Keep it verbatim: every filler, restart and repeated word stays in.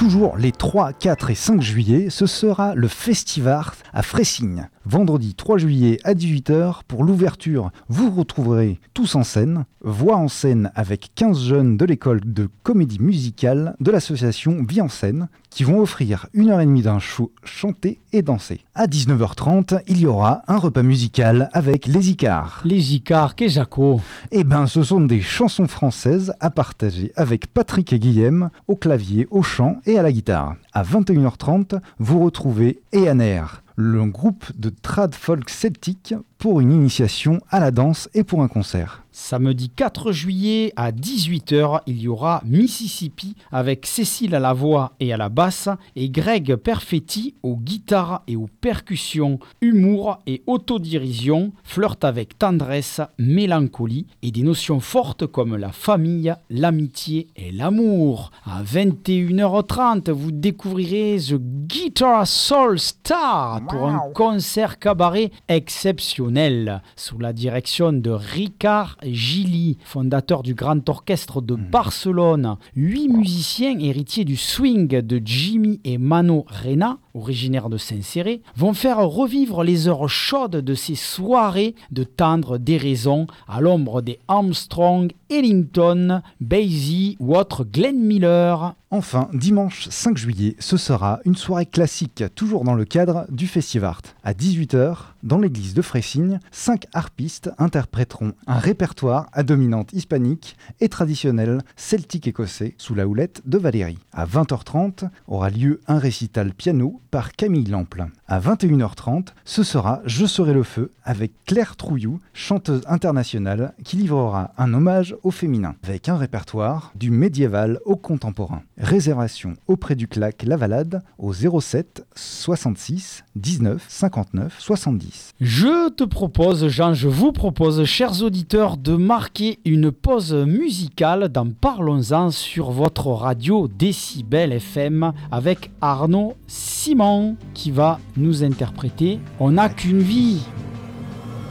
Toujours les trois, quatre et cinq juillet, ce sera le Festivart à Fressignes. Vendredi trois juillet à dix-huit heures, pour l'ouverture, vous retrouverez Tous en scène, voix en scène avec quinze jeunes de l'école de comédie musicale de l'association Vie en scène, qui vont offrir une heure et demie d'un show chanté et dansé. À dix-neuf heures trente, il y aura un repas musical avec les Icars. Les Icars, qu'est Jaco? Eh ben, ce sont des chansons françaises à partager avec Patrick et Guillaume au clavier, au chant et à la guitare. À vingt et une heures trente, vous retrouvez Eaner, le groupe de trad folk celtique, pour une initiation à la danse et pour un concert. Samedi quatre juillet à dix-huit heures, il y aura Mississippi avec Cécile à la voix et à la basse et Greg Perfetti aux guitares et aux percussions. Humour et autodérision, flirt avec tendresse, mélancolie et des notions fortes comme la famille, l'amitié et l'amour. À vingt et une heures trente, vous découvrirez The Guitar Soul Star pour un concert cabaret exceptionnel sous la direction de Ricard Gili, fondateur du Grand Orchestre de Barcelone. Huit musiciens héritiers du swing de Jimmy et Mano Rena, originaires de Saint-Céré, vont faire revivre les heures chaudes de ces soirées de tendre déraison à l'ombre des Armstrong, Ellington, Basie ou autres Glenn Miller. Enfin, dimanche cinq juillet, ce sera une soirée classique, toujours dans le cadre du Festivart. À dix-huit heures, dans l'église de Fressignes, cinq harpistes interpréteront un répertoire à dominante hispanique et traditionnel celtique écossais sous la houlette de Valérie. À vingt heures trente, aura lieu un récital piano par Camille Lample. À vingt et une heures trente, ce sera Je serai le feu avec Claire Trouillou, chanteuse internationale qui livrera un hommage au féminin avec un répertoire du médiéval au contemporain. Réservation auprès du Clac Lavalade au zéro sept soixante-six dix-neuf cinquante-neuf soixante-dix. Je te propose, Jean, je vous propose, chers auditeurs, de marquer une pause musicale dans Parlons-en sur votre radio Décibel F M avec Arnaud Simon qui va nous interpréter On n'a qu'une vie.